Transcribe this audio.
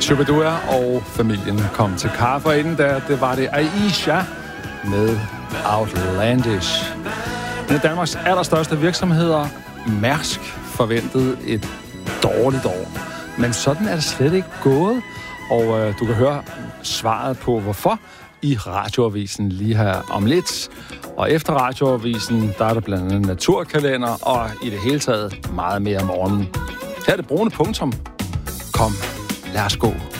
Shubidua og familien kom til kaffe, og inden der, det var det Aisha med Outlandish. En af Danmarks allerstørste virksomheder, Mærsk, forventede et dårligt år. Men sådan er det slet ikke gået, og du kan høre svaret på hvorfor i Radioavisen lige her om lidt. Og efter Radioavisen, der er der blandt andet naturkalender og i det hele taget meget mere om morgenen. Her er det brune punktum. Kom, lad os gå.